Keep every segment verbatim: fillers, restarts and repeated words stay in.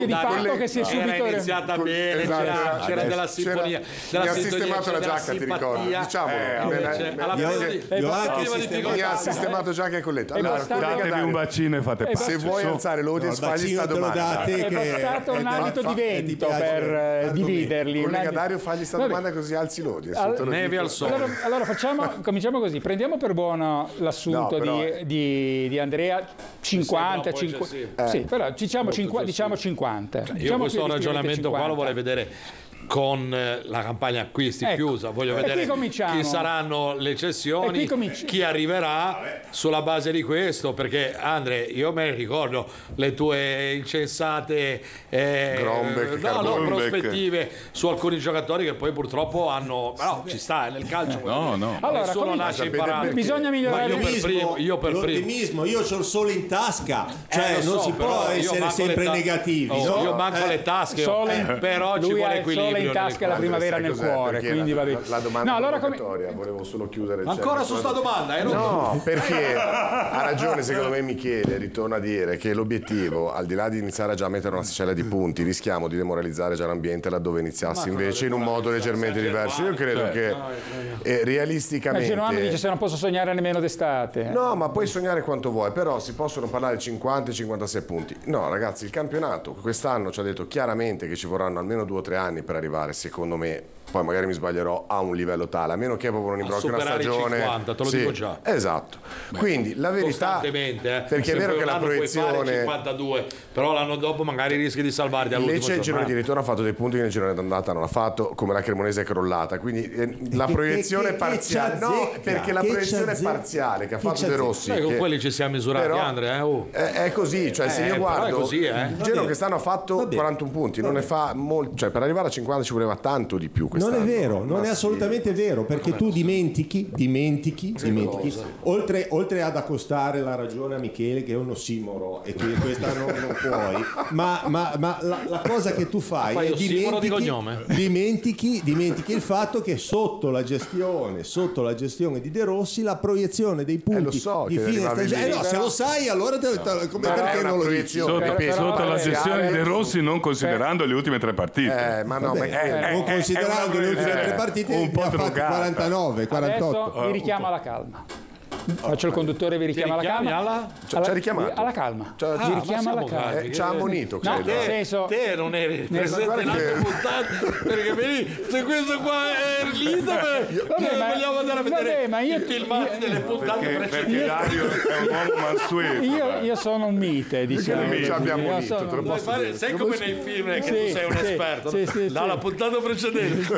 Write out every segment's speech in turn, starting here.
di fatto che si è subito era iniziata bene, esatto, c'era, c'era della sinfonia, mi ha sistemato la giacca, ti ricordo, diciamo, mi ha sistemato giacca e colletta. Allora, datevi un bacino e fate pace. Se vuoi alzare l'audience, fagli sta domanda. È bastato un alito di vento per dividerli. Collega Dario, fagli sta domanda così alzi l'audience. Nevi al sole. Allora, allora facciamo, cominciamo così, prendiamo per buono l'assunto No, però- di, di, di Andrea cinquanta, Sì, no, poi cinquanta, c'è sì, però diciamo, cinqu- diciamo cinquanta. Io Diciamo questo che ragionamento qua lo vorrei vedere con eh, la campagna acquisti Ecco. chiusa, voglio E vedere qui cominciamo. chi saranno le E cessioni, qui cominci- chi arriverà sulla base di questo, perché Andre, io me ne ricordo le tue incensate eh, Grombeck, no, no, Carbonbeck. prospettive su alcuni giocatori che poi purtroppo hanno, ma no, ci sta, è nel calcio. No, no. Allora, nessuno cominci- nasce Sapete imparato. perché? Bisogna migliorare io il per primo, io per primo. L'ottimismo, io c'ho il sole in tasca, cioè Eh, lo non so, si però può io essere manco sempre le ta- negativi. Oh, no? io manco Eh, le tasche, sole in- eh, però ci lui vuole ha il equilibrio. sole in tasca nelle la primavera Sai nel cos'è? cuore, Perché quindi la, va la, bene. la domanda No, allora come- provocatoria, volevo solo chiudere il Ma ancora cerchio. su sta domanda, eh, non- No, perché ha ragione secondo me Michele, ritorno a dire che l'obiettivo, al di là di iniziare a già mettere una sticella di punti, rischiamo di demoralizzare già l'ambiente laddove iniziasse invece in un modo leggermente diverso. Io credo che eh, Ma realisticamente... Genuano dice se non posso sognare nemmeno d'estate. No, ma puoi sognare quanto vuoi, però si possono parlare cinquanta e cinquantasei punti. No, ragazzi, il campionato quest'anno ci ha detto chiaramente che ci vorranno almeno due o tre anni per arrivare, secondo me, poi magari mi sbaglierò, a un livello tale, a meno che proprio non imbrocchi una superare i stagione. cinquanta, te lo Sì, dico già. Esatto. Quindi la verità, costantemente, eh. perché è vero Sempre che un la anno puoi fare proiezione... cinquantadue, però l'anno dopo magari rischi di salvarti all'ultimo Lecce il girone giornata. di ritorno ha fatto dei punti che nel girone d'andata non ha fatto, come la Cremonese è crollata, quindi eh, la che- proiezione che- che parziale ci no, azzecca, perché la che ci proiezione azzecca, parziale che ha che fatto ci De azzecca. Rossi Sai, con che- quelli ci siamo misurati, però Andre, eh, oh. è, è così, cioè se Eh, io però è guardo così, eh. il Genoa quest'anno ha fatto Va bene. quarantuno punti, non ne fa molto, cioè per arrivare a cinquanta ci voleva tanto di più Non quest'anno. è vero, non Ma è sì. assolutamente vero, perché tu dimentichi, dimentichi, dimentichi, oltre, oltre ad accostare la ragione a Michele che è un ossimoro e tu questa non, non puoi, ma, ma- ma la, la cosa che tu fai Fai è ossimoro di dimentichi, cognome? dimentichi, dimentichi il fatto che sotto la gestione, sotto la gestione di De Rossi la proiezione dei punti Eh, lo so di che fine arrivavi stagione, lì. eh no, se lo sai allora te, te- come, Però è perché una non lo dici? proiezione. Sotto, Però- sotto però- la gestione di De Rossi, non considerando le ultime tre partite. Eh, ma no, Vabbè, ma non considerando le ultime tre partite un po' ne ha fatti drogata. quarantanove, quarantotto. Adesso vi richiamo alla calma. Faccio il conduttore, vi richiamo alla richiami calma. alla- Ci ha richiamato. Alla calma. Ci ha- vi Ah, richiamo ma alla siamo calma. Eh, ci ha ammonito, No, credo. nel senso, Te non eri presente guarda nell'altra che- puntata perché vedi, se questo qua è lì dove Vabbè, ma- vogliamo andare a vedere vabbè, ma io- i filmati io- delle puntate Perché, precedenti. perché Dario è un uomo mansueto. io, io sono un mite, diciamo. noi ci abbiamo Io unito, sono- te lo Vuoi posso fare- dire. sai come nei film che Sì, tu sei un sì, esperto, sì, no? sì, Dalla sì. puntata precedente.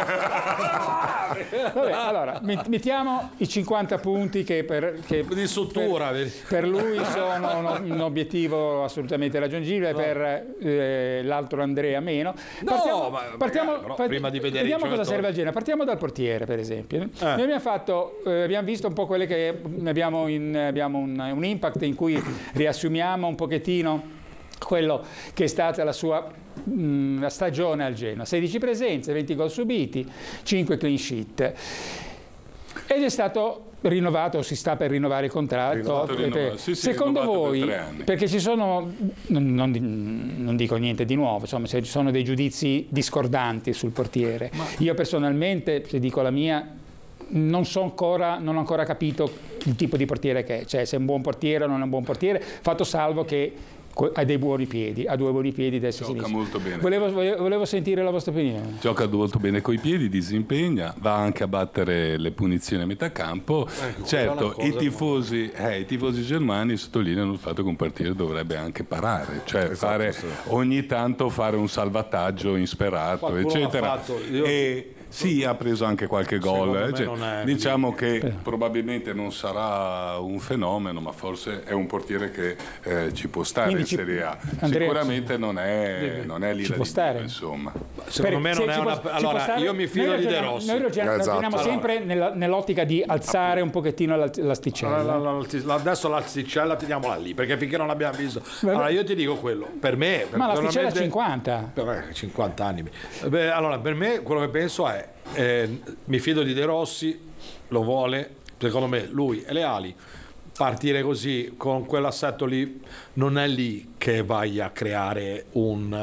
Vabbè, allora, met- mettiamo i cinquanta punti che per, che Di sutura, vedi? per lui sono un, un obiettivo assolutamente raggiungibile, per eh, l'altro Andrea meno. No, ma magari, però, part- prima di vedere i vediamo cosa giocatori. serve al Genoa. Partiamo dal portiere, per esempio. Noi abbiamo, fatto, eh, abbiamo visto un po' quelle che abbiamo, in, abbiamo un, un impact in cui riassumiamo un pochettino quello che è stata la sua mh, la stagione al Genoa: sedici presenze, venti gol subiti, cinque clean sheet, ed è stato rinnovato, si sta per rinnovare il contratto. Rinnovato, rinnovato. Sì, sì, Secondo rinnovato per voi, tre anni. perché ci sono, non, non di- non dico niente di nuovo, insomma, se ci sono dei giudizi discordanti sul portiere, io personalmente, se dico la mia, non so ancora, non ho ancora capito il tipo di portiere che è, cioè se è un buon portiere o non è un buon portiere, fatto salvo che ha dei buoni piedi, ha due buoni piedi destra e Gioca sinistra. molto bene. Volevo, volevo sentire la vostra opinione. Gioca molto bene coi piedi, disimpegna, va anche a battere le punizioni a metà campo. Certo, quella è i una cosa tifosi, eh, i tifosi germani sottolineano il fatto che un portiere dovrebbe anche parare, cioè fare, ogni tanto fare un salvataggio insperato, Qualcuno eccetera. l'ha fatto, io- E sì, ha preso anche qualche gol. Secondo eh, me cioè, non è- diciamo che probabilmente non sarà un fenomeno, ma forse è un portiere che eh, ci può stare Quindi in ci- Serie A. Andrea, Sicuramente non è, non è lì ci la può di stare. Dio, insomma. Secondo me Se non è ci una... può- ci Allora, può stare- io mi fido noi di De ragioniamo- Rossi. Noi ragioniamo, Esatto. ragioniamo Allora. sempre nella- nell'ottica di alzare un pochettino la- l'asticella. La- la- la- la- Adesso l'asticella teniamola lì, perché finché non l'abbiamo visto. Allora io ti dico quello, per me... Ma l'asticella è personalmente- cinquanta. Per me, cinquanta anni. Beh, allora, per me quello che penso è, eh, mi fido di De Rossi, lo vuole, secondo me lui e le ali partire così con quell'assetto lì non è lì che vai a creare un